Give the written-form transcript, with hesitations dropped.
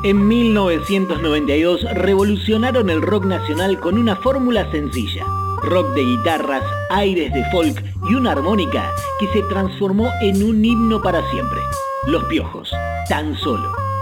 En 1992 revolucionaron el rock nacional con una fórmula sencilla. Rock de guitarras, aires de folk y una armónica que se transformó en un himno para siempre. Los Piojos, tan solo.